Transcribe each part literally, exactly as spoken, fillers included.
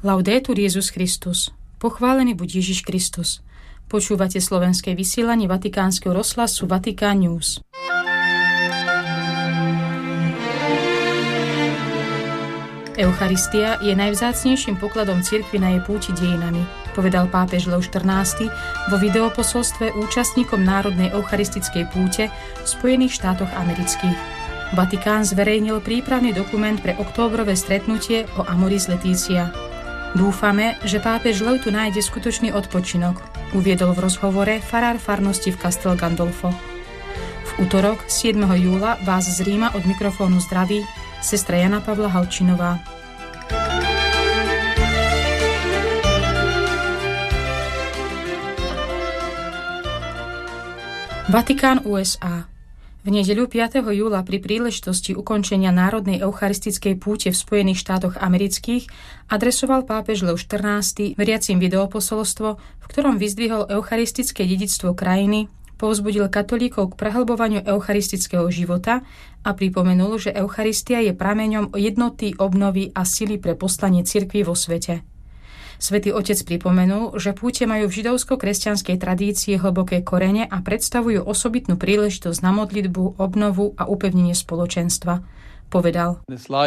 Laudetur Jesus Christus. Pochválený buď Ježiš Kristus. Počúvate slovenské vysielanie Vatikánskeho rozhlasu Vatikán News. Eucharistia je najvzácnejším pokladom cirkvi na jej púti dejinami, povedal pápež Lev štrnásty vo videoposolstve účastníkom Národnej eucharistickej púte v Spojených štátoch amerických. Vatikán zverejnil prípravný dokument pre októbrové stretnutie o Amoris Laetitia. Dúfame, že pápež Lev tu nájde skutočný odpočinok, uviedol v rozhovore farár farnosti v Castel Gandolfo. V utorok siedmeho júla vás z Ríma od mikrofónu zdraví sestra Jana Pavla Halčinová. Vatikán ú es á. V nedeľu piateho júla pri príležitosti ukončenia Národnej eucharistickej púte v Spojených štátoch amerických adresoval pápež Lev štrnásty veriacim videoposolstvo, v ktorom vyzdvihol eucharistické dedičstvo krajiny, povzbudil katolíkov k prehlbovaniu eucharistického života a pripomenul, že Eucharistia je prameňom jednoty, obnovy a sily pre poslanie cirkvi vo svete. Svätý Otec pripomenul, že púte majú v židovsko-kresťanskej tradícii hlboké korene a predstavujú osobitnú príležitosť na modlitbu, obnovu a upevnenie spoločenstva. Povedal: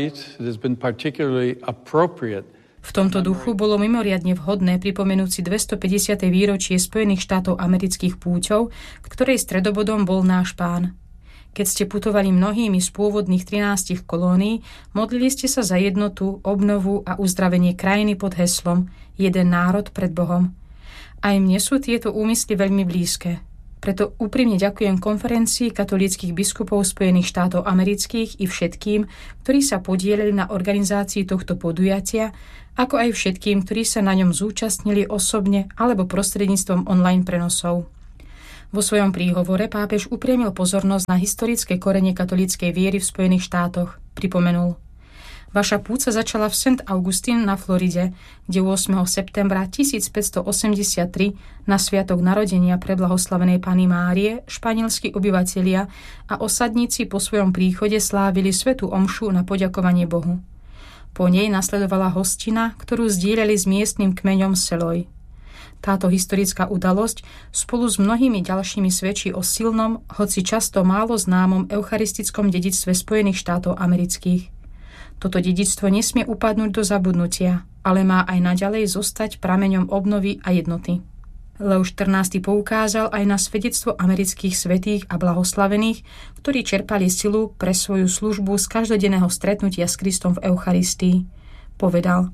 V tomto duchu bolo mimoriadne vhodné pripomenúť si dvestopäťdesiate výročie Spojených štátov amerických púťov, v ktorej stredobodom bol náš Pán. Keď ste putovali mnohými z pôvodných trinástich kolónií, modlili ste sa za jednotu, obnovu a uzdravenie krajiny pod heslom Jeden národ pred Bohom. Aj mne sú tieto úmysly veľmi blízke. Preto úprimne ďakujem konferencii katolíckych biskupov Spojených štátov amerických i všetkým, ktorí sa podieľali na organizácii tohto podujatia, ako aj všetkým, ktorí sa na ňom zúčastnili osobne alebo prostredníctvom online prenosov. Vo svojom príhovore pápež upriamil pozornosť na historické korene katolíckej viery v Spojených štátoch. Pripomenul: Vaša púť sa začala v Saint Augustine na Floride, kde ôsmeho septembra tisícpäťstoosemdesiattri na sviatok narodenia preblahoslavenej Panny Márie španielski obyvatelia a osadníci po svojom príchode slávili svätú omšu na poďakovanie Bohu. Po nej nasledovala hostina, ktorú zdieľali s miestnym kmeňom Seloj. Táto historická udalosť spolu s mnohými ďalšími svedčí o silnom, hoci často málo známom eucharistickom dedičstve Spojených štátov amerických. Toto dedičstvo nesmie upadnúť do zabudnutia, ale má aj naďalej zostať prameňom obnovy a jednoty. Lev štrnásty poukázal aj na svedectvo amerických svätých a blahoslavených, ktorí čerpali silu pre svoju službu z každodenného stretnutia s Kristom v Eucharistii. Povedal: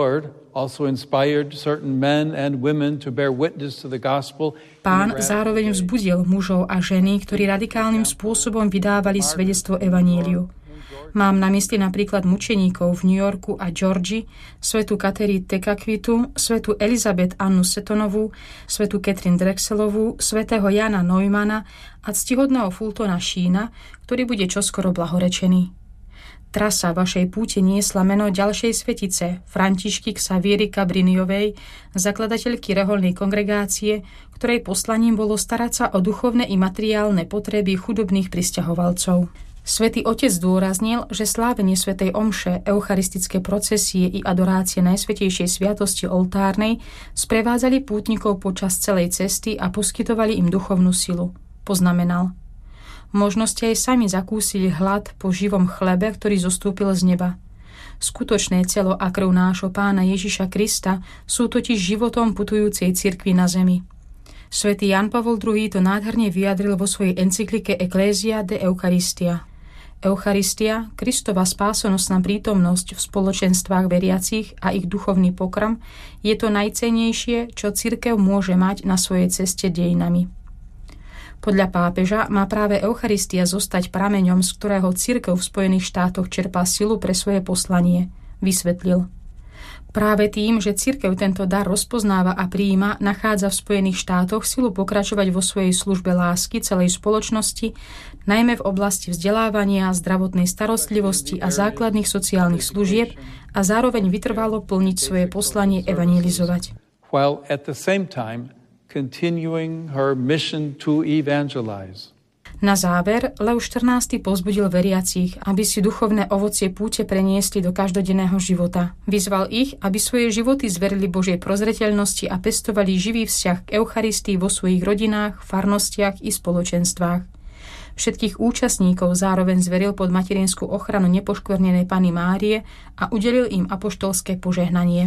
Pán zároveň vzbudil mužov a ženy, ktorí radikálnym spôsobom vydávali svedectvo evaníliu. Mám na mysli napríklad mučeníkov v New Yorku a Georgii, svätú Kateri Tekaquitu, svätú Elizabeth Annu Setonovú, svätú Catherine Drexelovú, svätého Jana Neumana a ctihodného Fultona Sheena, ktorý bude čoskoro blahorečený. Trasa vašej púte niesla meno ďalšej svetice, Františky Xaviery Cabriniovej, zakladateľky reholnej kongregácie, ktorej poslaním bolo starať sa o duchovné i materiálne potreby chudobných prisťahovalcov. Svätý Otec zdôraznil, že slávenie svätej omše, eucharistické procesie i adorácie Najsvätejšej sviatosti oltárnej sprevádzali pútnikov počas celej cesty a poskytovali im duchovnú silu. Poznamenal: Možno ste aj sami zakúsili hlad po živom chlebe, ktorý zostúpil z neba. Skutočné telo a krv nášho Pána Ježiša Krista sú totiž životom putujúcej cirkvi na zemi. Svätý Ján Pavol druhý to nádherne vyjadril vo svojej encyklike Ecclesia de Eucharistia. Eucharistia, Kristova spásonosná prítomnosť v spoločenstvách veriacich a ich duchovný pokrm, je to najcennejšie, čo cirkev môže mať na svojej ceste dejinami. Podľa pápeža má práve Eucharistia zostať prameňom, z ktorého cirkev v Spojených štátoch čerpá silu pre svoje poslanie, vysvetlil. Práve tým, že cirkev tento dar rozpoznáva a prijíma, nachádza v Spojených štátoch silu pokračovať vo svojej službe lásky celej spoločnosti, najmä v oblasti vzdelávania, zdravotnej starostlivosti a základných sociálnych služieb a zároveň vytrvalo plniť svoje poslanie evanjelizovať. While at the same time continuing her mission to evangelize. Na záver Leo štrnásty povzbudil veriacich, aby si duchovné ovocie púte preniesli do každodenného života. Vyzval ich, aby svoje životy zverili Božej prozreteľnosti a pestovali živý vzťah k Eucharistii vo svojich rodinách, farnostiach i spoločenstvách. Všetkých účastníkov zároveň zveril pod materinskú ochranu nepoškvrnenej Panny Márie a udelil im apoštolské požehnanie.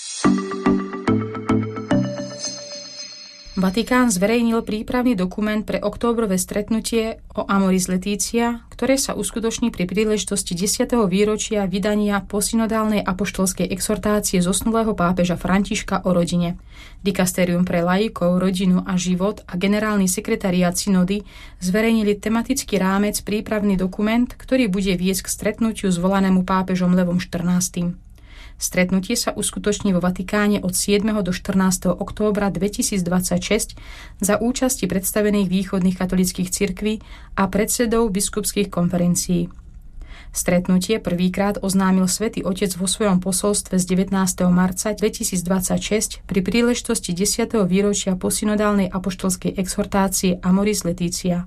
Vatikán zverejnil prípravný dokument pre októbrové stretnutie o Amoris Laetitia, ktoré sa uskutoční pri príležitosti desiateho výročia vydania posynodálnej apoštolskej exhortácie zosnulého pápeža Františka o rodine. Dikasterium pre laikov, rodinu a život a generálny sekretariát synody zverejnili tematický rámec prípravný dokument, ktorý bude viesť k stretnutiu zvolanému pápežom Levom štrnástym. Stretnutie sa uskutoční vo Vatikáne od siedmeho do štrnásteho októbra dvetisícdvadsaťšesť za účasti predstavených východných katolíckych cirkví a predsedov biskupských konferencií. Stretnutie prvýkrát oznámil Svätý Otec vo svojom posolstve z devätnásteho marca dvetisícdvadsaťšesť pri príležitosti desiateho výročia posynodálnej apoštolskej exhortácie Amoris Laetitia.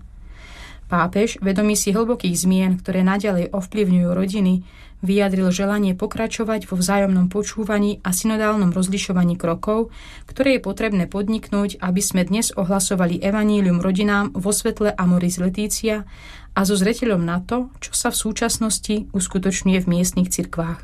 Pápež, vedomý si hlbokých zmien, ktoré naďalej ovplyvňujú rodiny, vyjadril želanie pokračovať vo vzájomnom počúvaní a synodálnom rozlišovaní krokov, ktoré je potrebné podniknúť, aby sme dnes ohlasovali evanílium rodinám vo svetle Amoris Laetitia a so zreteľom na to, čo sa v súčasnosti uskutočňuje v miestnych cirkvách.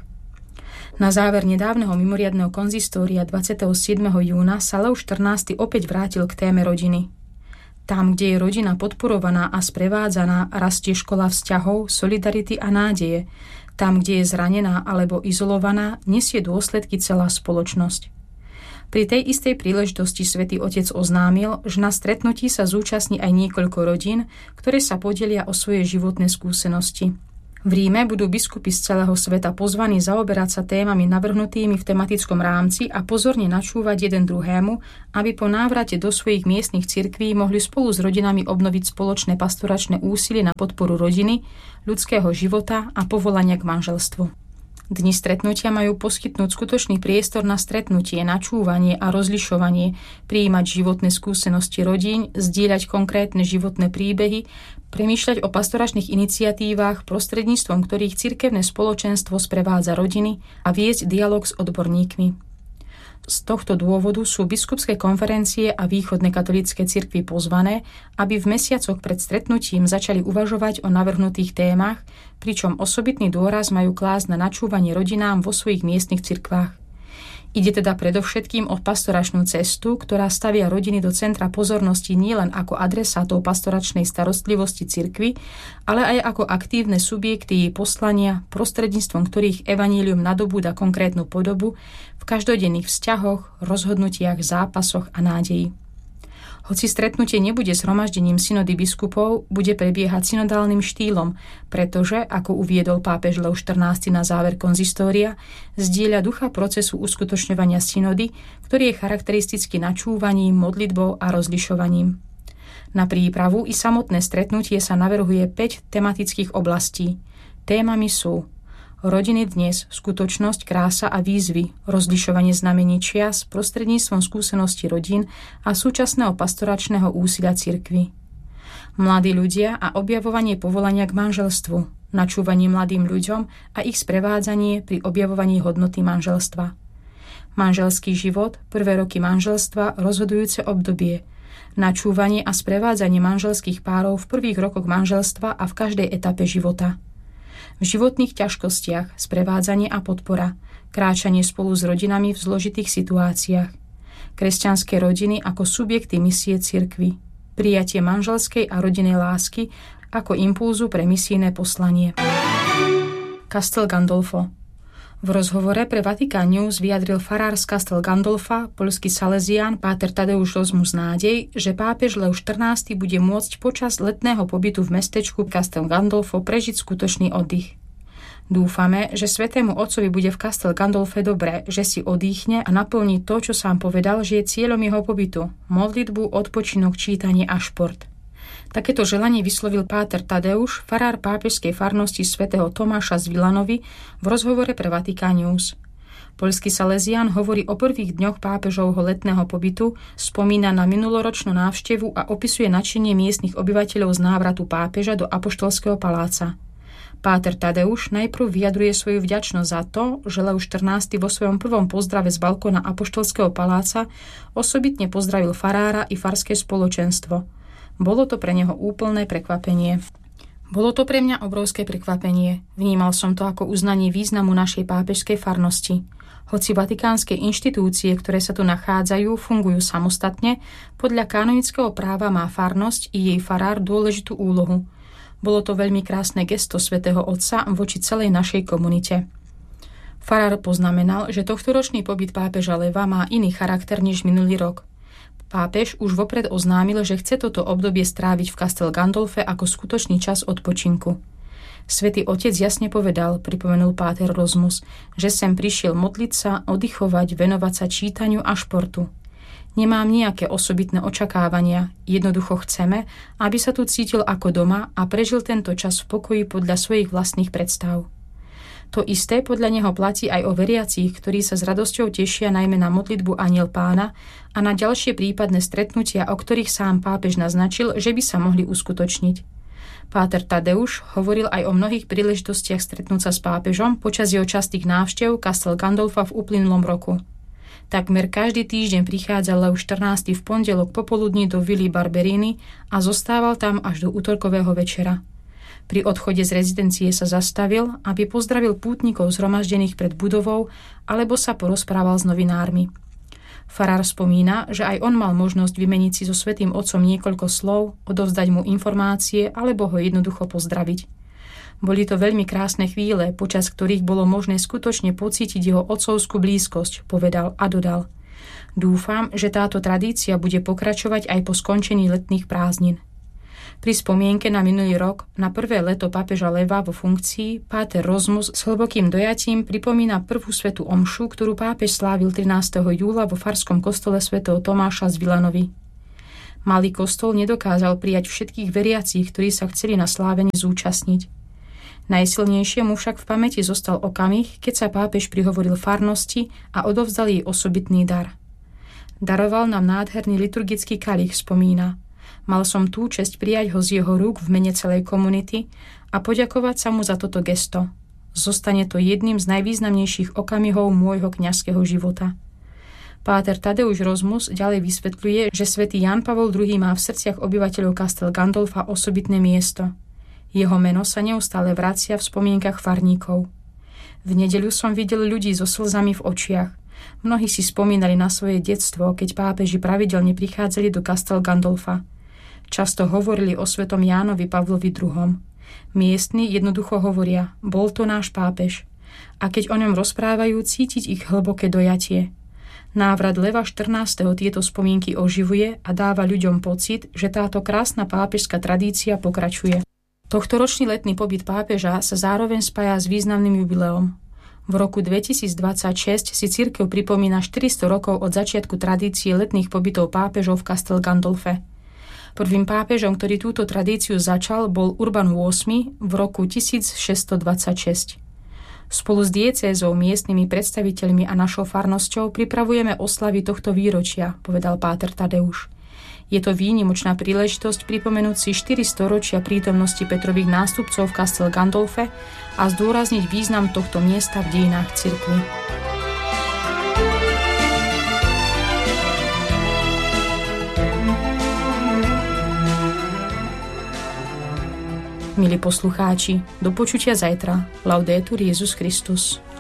Na záver nedávneho mimoriadneho konzistória dvadsiateho siedmeho júna sa Leo štrnásty opäť vrátil k téme rodiny. Tam, kde je rodina podporovaná a sprevádzaná, rastie škola vzťahov, solidarity a nádeje. Tam, kde je zranená alebo izolovaná, nesie dôsledky celá spoločnosť. Pri tej istej príležitosti Svätý Otec oznámil, že na stretnutí sa zúčastní aj niekoľko rodín, ktoré sa podelia o svoje životné skúsenosti. V Ríme budú biskupy z celého sveta pozvaní zaoberať sa témami navrhnutými v tematickom rámci a pozorne načúvať jeden druhému, aby po návrate do svojich miestnych cirkví mohli spolu s rodinami obnoviť spoločné pastoračné úsilie na podporu rodiny, ľudského života a povolania k manželstvu. Dni stretnutia majú poskytnúť skutočný priestor na stretnutie, načúvanie a rozlišovanie, prijímať životné skúsenosti rodín, zdieľať konkrétne životné príbehy, premýšľať o pastoračných iniciatívach, prostredníctvom ktorých cirkevné spoločenstvo sprevádza rodiny a viesť dialog s odborníkmi. Z tohto dôvodu sú biskupské konferencie a východné katolícke cirkvi pozvané, aby v mesiacoch pred stretnutím začali uvažovať o navrhnutých témach, pričom osobitný dôraz majú klásť na načúvanie rodinám vo svojich miestnych cirkvách. Ide teda predovšetkým o pastoračnú cestu, ktorá stavia rodiny do centra pozornosti nielen ako adresátov pastoračnej starostlivosti cirkvi, ale aj ako aktívne subjekty jej poslania, prostredníctvom ktorých evanílium nadobúda konkrétnu podobu v každodenných vzťahoch, rozhodnutiach, zápasoch a nádeji. Hoci stretnutie nebude zhromaždením synody biskupov, bude prebiehať synodálnym štýlom, pretože, ako uviedol pápež Leo štrnásty na záver konzistória, zdieľa ducha procesu uskutočňovania synody, ktorý je charakteristický načúvaním, modlitbou a rozlišovaním. Na prípravu i samotné stretnutie sa navrhuje päť tematických oblastí. Témami sú rodiny dnes, skutočnosť, krása a výzvy, rozlišovanie znamení čias prostredníctvom skúsenosti rodín a súčasného pastoračného úsilia cirkvi. Mladí ľudia a objavovanie povolania k manželstvu, načúvanie mladým ľuďom a ich sprevádzanie pri objavovaní hodnoty manželstva. Manželský život, prvé roky manželstva, rozhodujúce obdobie, načúvanie a sprevádzanie manželských párov v prvých rokoch manželstva a v každej etape života. V životných ťažkostiach, sprevádzanie a podpora, kráčanie spolu s rodinami v zložitých situáciách, kresťanské rodiny ako subjekty misie cirkvi, prijatie manželskej a rodinnej lásky ako impulzu pre misijné poslanie. Castel Gandolfo. V rozhovore pre Vatikán News vyjadril farár z Castel Gandolfa, poľský salezián páter Tadeusz Rozmus nádej, že pápež Leo štrnásty bude môcť počas letného pobytu v mestečku Castel Gandolfo prežiť skutočný oddych. Dúfame, že Svätému Otcovi bude v Castel Gandolfe dobre, že si odýchne a naplní to, čo sám povedal, že je cieľom jeho pobytu – modlitbu, odpočinok, čítanie a šport. Takéto želanie vyslovil páter Tadeusz, farár pápežskej farnosti svätého Tomáša z Vilanovi v rozhovore pre Vatikán News. Poľský Salesián hovorí o prvých dňoch pápežovho letného pobytu, spomína na minuloročnú návštevu a opisuje nadšenie miestnych obyvateľov z návratu pápeža do apoštolského paláca. Páter Tadeuš najprv vyjadruje svoju vďačnosť za to, že Lev štrnásty vo svojom prvom pozdrave z balkóna apoštolského paláca osobitne pozdravil farára i farské spoločenstvo. Bolo to pre neho úplné prekvapenie. Bolo to pre mňa obrovské prekvapenie. Vnímal som to ako uznanie významu našej pápežskej farnosti. Hoci vatikánske inštitúcie, ktoré sa tu nachádzajú, fungujú samostatne, podľa kanonického práva má farnosť i jej farár dôležitú úlohu. Bolo to veľmi krásne gesto svätého Otca voči celej našej komunite. Farár poznamenal, že tohtoročný pobyt pápeža Leva má iný charakter než minulý rok. Pápež už vopred oznámil, že chce toto obdobie stráviť v Castel Gandolfe ako skutočný čas odpočinku. Svätý Otec jasne povedal, pripomenul páter Rozmus, že sem prišiel modliť sa, oddychovať, venovať sa čítaniu a športu. Nemám nejaké osobitné očakávania, jednoducho chceme, aby sa tu cítil ako doma a prežil tento čas v pokoji podľa svojich vlastných predstav. To isté podľa neho platí aj o veriacich, ktorí sa s radosťou tešia najmä na modlitbu Anjel Pána a na ďalšie prípadné stretnutia, o ktorých sám pápež naznačil, že by sa mohli uskutočniť. Páter Tadeuš hovoril aj o mnohých príležitostiach stretnúť sa s pápežom počas jeho častých návštev Castel Gandolfa v uplynulom roku. Takmer každý týždeň prichádzal Lev štrnásty v pondelok popoludní do Vily Barberini a zostával tam až do utorkového večera. Pri odchode z rezidencie sa zastavil, aby pozdravil pútnikov zhromaždených pred budovou alebo sa porozprával s novinármi. Farár spomína, že aj on mal možnosť vymeniť si so svätým Otcom niekoľko slov, odovzdať mu informácie alebo ho jednoducho pozdraviť. Boli to veľmi krásne chvíle, počas ktorých bolo možné skutočne pocítiť jeho otcovskú blízkosť, povedal a dodal. Dúfam, že táto tradícia bude pokračovať aj po skončení letných prázdnin. Pri spomienke na minulý rok, na prvé leto pápeža Leva vo funkcii, páter Rozmus s hlbokým dojatím pripomína prvú svätú omšu, ktorú pápež slávil trinásteho júla vo farskom kostole svätého Tomáša z Villanovy. Malý kostol nedokázal prijať všetkých veriacich, ktorí sa chceli na slávení zúčastniť. Najsilnejšie mu však v pamäti zostal okamih, keď sa pápež prihovoril farnosti a odovzdal jej osobitný dar. Daroval nám nádherný liturgický kalich, spomína. Mal som tú česť prijať ho z jeho rúk v mene celej komunity a poďakovať sa mu za toto gesto. Zostane to jedným z najvýznamnejších okamihov môjho kňazského života. Páter Tadeuš Rozmus ďalej vysvetľuje, že svätý Ján Pavol druhý má v srdciach obyvateľov Castel Gandolfa osobitné miesto. Jeho meno sa neustále vracia v spomienkach farníkov. V nedeľu som videl ľudí so slzami v očiach. Mnohí si spomínali na svoje detstvo, keď pápeži pravidelne prichádzali do Castel Gandolfa. Často hovorili o svätom Jánovi Pavlovi druhom. Miestni jednoducho hovoria, bol to náš pápež. A keď o ňom rozprávajú, cítiť ich hlboké dojatie. Návrat Leva štrnásteho tieto spomienky oživuje a dáva ľuďom pocit, že táto krásna pápežská tradícia pokračuje. Tohtoročný letný pobyt pápeža sa zároveň spája s významným jubileom. V roku dvetisícdvadsaťšesť si cirkev pripomína štyristo rokov od začiatku tradície letných pobytov pápežov v Castel Gandolfe. Prvým pápežom, ktorý túto tradíciu začal, bol Urban ôsmy v roku tisícšesťstodvadsaťšesť. Spolu s diecézou, miestnymi predstaviteľmi a našou farnosťou pripravujeme oslavy tohto výročia, povedal páter Tadeuš. Je to výnimočná príležitosť pripomenúť si štyri storočia prítomnosti Petrových nástupcov v Castel Gandolfe a zdôrazniť význam tohto miesta v dejinách cirkvi. Milí poslucháči, do počutia zajtra. Laudetur Jesus Christus.